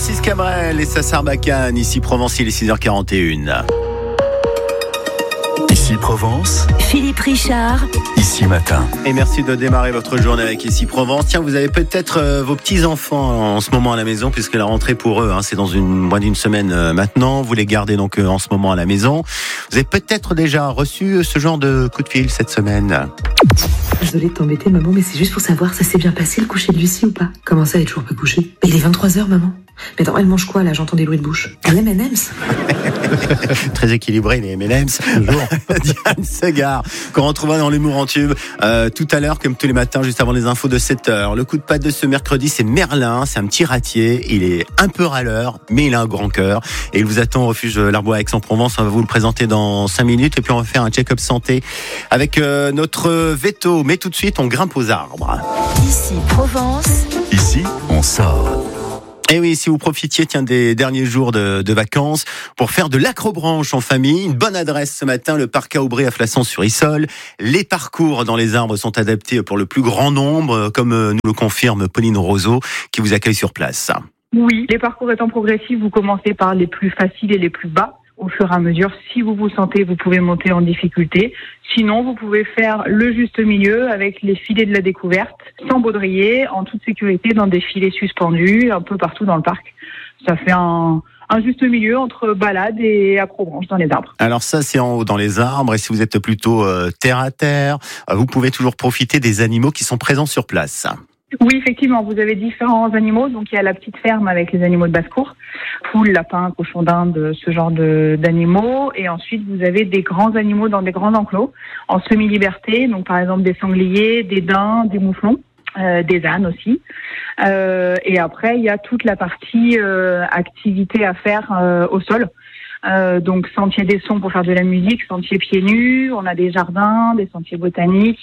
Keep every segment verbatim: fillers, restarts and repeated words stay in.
Francis Cabrel et sa Sarbacane, ici Provence, il est six heures quarante et une. Ici Provence, Philippe Richard, Ici Matin. Et merci de démarrer votre journée avec Ici Provence. Tiens, vous avez peut-être euh, vos petits-enfants en ce moment à la maison, puisque la rentrée pour eux, hein, c'est dans une moins d'une semaine euh, maintenant. Vous les gardez donc euh, en ce moment à la maison. Vous avez peut-être déjà reçu ce genre de coup de fil cette semaine. Désolée de t'embêter, maman, mais c'est juste pour savoir, ça s'est bien passé le coucher de Lucie ou pas? Comment ça, elle est toujours pas couchée? Mais il est vingt-trois heures, maman. Mais attends, elle mange quoi, là? J'entends des bruits de bouche. Un M and M's. Très équilibré, les M and M's. Bonjour. Diane Segar, qu'on retrouvera dans l'humour en tube euh, tout à l'heure, comme tous les matins, juste avant les infos de sept heures. Le coup de patte de ce mercredi, c'est Merlin. C'est un petit ratier. Il est un peu râleur, mais il a un grand cœur. Et il vous attend au refuge l'Arbois à Aix-en-Provence. On va vous le présenter dans cinq minutes. Et puis, on va faire un check-up santé avec euh, notre veto. Mais tout de suite, on grimpe aux arbres. Ici Provence. Ici, on sort. Et oui, si vous profitiez tiens, des derniers jours de, de vacances pour faire de l'acrobranche en famille, une bonne adresse ce matin, le parc Aubray à Flasson-sur-Issol. Les parcours dans les arbres sont adaptés pour le plus grand nombre, comme nous le confirme Pauline Roseau, qui vous accueille sur place. Oui, les parcours étant progressifs, vous commencez par les plus faciles et les plus bas. Au fur et à mesure, si vous vous sentez, vous pouvez monter en difficulté. Sinon, vous pouvez faire le juste milieu avec les filets de la découverte, sans baudrier, en toute sécurité, dans des filets suspendus, un peu partout dans le parc. Ça fait un, un juste milieu entre balade et acrobranche dans les arbres. Alors ça, c'est en haut dans les arbres. Et si vous êtes plutôt euh, terre à terre, euh, vous pouvez toujours profiter des animaux qui sont présents sur place. Oui, effectivement, vous avez différents animaux. Donc, il y a la petite ferme avec les animaux de basse-cour, poules, lapins, cochons d'Inde, ce genre de, d'animaux. Et ensuite, vous avez des grands animaux dans des grands enclos, en semi-liberté. Donc, par exemple, des sangliers, des daims, des mouflons, euh, des ânes aussi. Euh, et après, il y a toute la partie euh, activité à faire euh, au sol. Euh, donc, sentier des sons pour faire de la musique, sentier pieds nus. On a des jardins, des sentiers botaniques.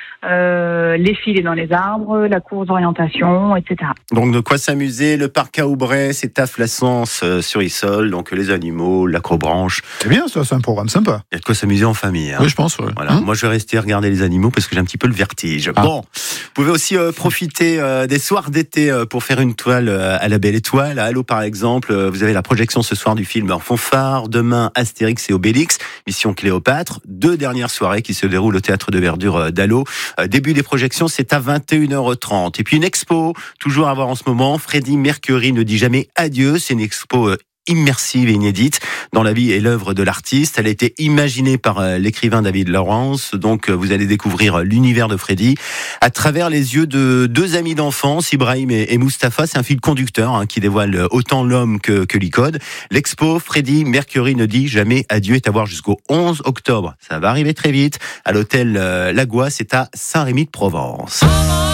Euh, les filets dans les arbres, la course d'orientation, et cetera. Donc de quoi s'amuser, le parc à Aubray, c'est à Flasson-sur-Issol, donc les animaux, l'acrobranche. C'est bien ça, c'est un programme sympa. Il y a de quoi s'amuser en famille. Hein. Oui, je pense. Ouais. Voilà. Hein Moi, je vais rester regarder les animaux parce que j'ai un petit peu le vertige. Ah. Bon, vous pouvez aussi euh, profiter euh, des soirs d'été euh, pour faire une toile euh, à la Belle Étoile. À Allo, par exemple, euh, vous avez la projection ce soir du film en fanfare. Demain, Astérix et Obélix, Mission Cléopâtre. Deux dernières soirées qui se déroulent au Théâtre de Verdure euh, d'Allo. Euh, début des projections, c'est à vingt et une heures trente. Et puis une expo, toujours à voir en ce moment. Freddie Mercury ne dit jamais adieu. C'est une expo euh, immersive et inédite dans la vie et l'œuvre de l'artiste. Elle a été imaginée par euh, l'écrivain David Lawrence. Donc, euh, vous allez découvrir l'univers de Freddie à travers les yeux de deux amis d'enfance, Ibrahim et, et Mustapha. C'est un fil conducteur hein, qui dévoile autant l'homme que, que l'icône. L'expo Freddie Mercury ne dit jamais adieu est à voir jusqu'au onze octobre. Ça va arriver très vite à l'hôtel euh, Lagua. C'est à Saint-Rémy-de-Provence.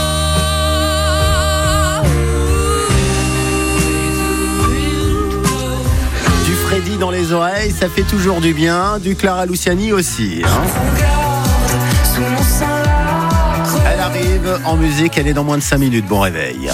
Freddy dans les oreilles, ça fait toujours du bien. Du Clara Luciani aussi. Hein. Elle arrive en musique, elle est dans moins de cinq minutes. Bon réveil.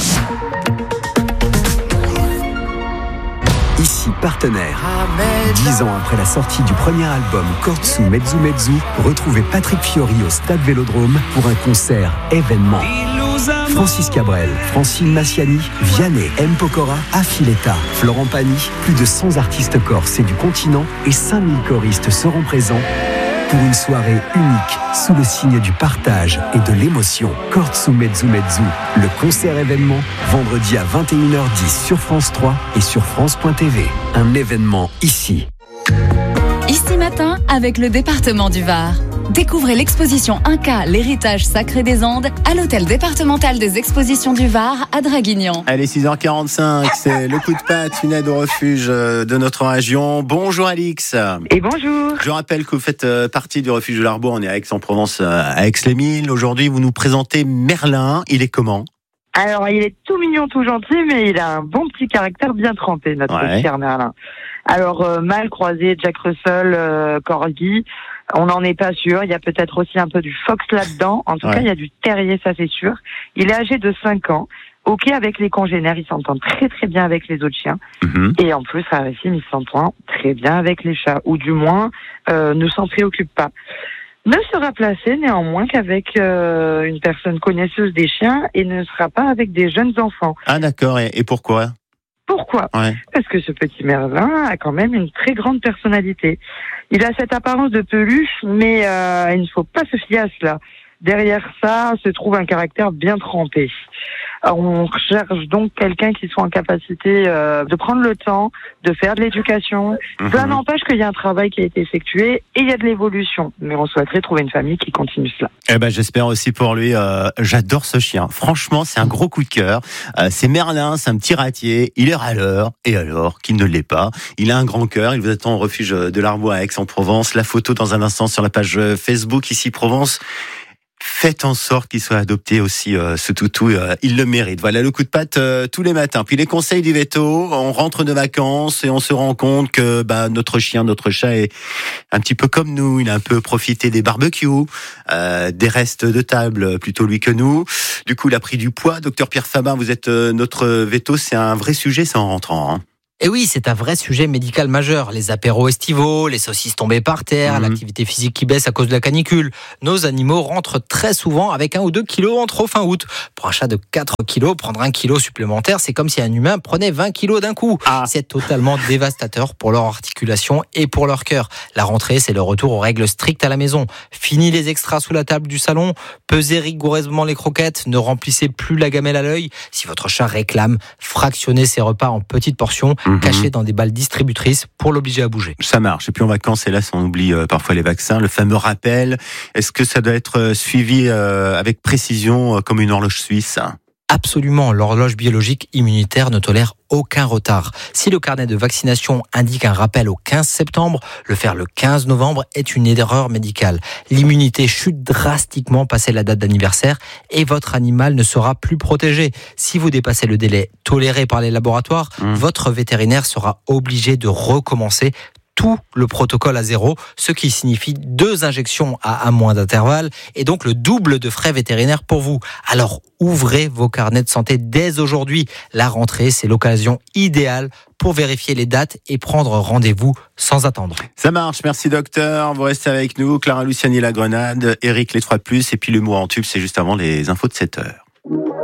Ici Partenaire. Dix ans après la sortie du premier album Kortsu Mezzu Mezzu, retrouvez Patrick Fiori au Stade Vélodrome pour un concert événement. Francis Cabrel, Francine Massiani, Vianney, M. Pokora, Affiletta, Florent Pagny, plus de cent artistes corses et du continent et cinq mille choristes seront présents pour une soirée unique sous le signe du partage et de l'émotion. Kortsu Mezzu Mezzu, le concert événement, vendredi à vingt et une heures dix sur France trois et sur France point T V. Un événement ici. Ici Matin avec le département du Var. Découvrez l'exposition Inca, l'héritage sacré des Andes à l'hôtel départemental des expositions du Var à Draguignan. Allez, six heures quarante-cinq, c'est le coup de patte, une aide au refuge de notre région. Bonjour Alix. Et bonjour. Je rappelle que vous faites partie du refuge de l'Arbois, on est à Aix-en-Provence, à Aix-les-Milles. Aujourd'hui, vous nous présentez Merlin, il est comment ? Alors, il est tout mignon, tout gentil, mais il a un bon petit caractère bien trempé, notre ouais. cher Merlin. Alors, euh, mâle croisé, Jack Russell, euh, Corgi, on n'en est pas sûr. Il y a peut-être aussi un peu du fox là-dedans. En tout ouais. cas, il y a du terrier, ça c'est sûr. Il est âgé de cinq ans. Ok avec les congénères, il s'entend très très bien avec les autres chiens. Mm-hmm. Et en plus, rarissime, il s'entend très bien avec les chats. Ou du moins, euh, ne s'en préoccupe pas. Ne sera placé néanmoins qu'avec euh, une personne connaisseuse des chiens et ne sera pas avec des jeunes enfants. Ah d'accord, et, et pourquoi ? Pourquoi ? Pourquoi ? Ouais. Parce que ce petit merlin a quand même une très grande personnalité. Il a cette apparence de peluche, mais euh, il ne faut pas se fier à cela. Derrière ça se trouve un caractère bien trempé. Alors, on cherche donc quelqu'un qui soit en capacité euh, de prendre le temps, de faire de l'éducation. Mmh. Cela n'empêche qu'il y a un travail qui a été effectué et il y a de l'évolution. Mais on souhaiterait trouver une famille qui continue cela. Eh ben, j'espère aussi pour lui. Euh, j'adore ce chien. Franchement, c'est un gros coup de cœur. Euh, c'est Merlin, c'est un petit ratier. Il est râleur. Et alors, qu'il ne l'est pas. Il a un grand cœur. Il vous attend au refuge de l'Arbois à Aix-en-Provence. La photo dans un instant sur la page Facebook Ici Provence. Faites en sorte qu'il soit adopté aussi, euh, ce toutou, euh, il le mérite. Voilà le coup de patte euh, tous les matins. Puis les conseils du veto, on rentre de vacances et on se rend compte que bah, notre chien, notre chat est un petit peu comme nous. Il a un peu profité des barbecues, euh, des restes de table, plutôt lui que nous. Du coup, il a pris du poids. Docteur Pierre Fabin, vous êtes euh, notre veto, c'est un vrai sujet, ça en rentrant. Hein. Et oui, c'est un vrai sujet médical majeur. Les apéros estivaux, les saucisses tombées par terre, mmh. l'activité physique qui baisse à cause de la canicule. Nos animaux rentrent très souvent avec un ou deux kilos en trop fin août. Pour un chat de quatre kilos, prendre un kilo supplémentaire, c'est comme si un humain prenait vingt kilos d'un coup. Ah. C'est totalement dévastateur pour leur articulation et pour leur cœur. La rentrée, c'est le retour aux règles strictes à la maison. Fini les extras sous la table du salon, pesez rigoureusement les croquettes, ne remplissez plus la gamelle à l'œil. Si votre chat réclame, fractionnez ses repas en petites portions, Mmh. caché dans des balles distributrices pour l'obliger à bouger. Ça marche. Et puis en vacances, hélas, on oublie euh, parfois les vaccins. Le fameux rappel, est-ce que ça doit être euh, suivi euh, avec précision euh, comme une horloge suisse ? Absolument, l'horloge biologique immunitaire ne tolère aucun retard. Si le carnet de vaccination indique un rappel au quinze septembre, le faire le quinze novembre est une erreur médicale. L'immunité chute drastiquement passé la date d'anniversaire et votre animal ne sera plus protégé. Si vous dépassez le délai toléré par les laboratoires, mmh. votre vétérinaire sera obligé de recommencer tout le protocole à zéro, ce qui signifie deux injections à un mois d'intervalle et donc le double de frais vétérinaires pour vous. Alors ouvrez vos carnets de santé dès aujourd'hui. La rentrée, c'est l'occasion idéale pour vérifier les dates et prendre rendez-vous sans attendre. Ça marche, merci docteur. Vous restez avec nous. Clara Luciani La Grenade, Eric Les trois plus et puis le mot en tube, c'est juste avant les infos de sept heures.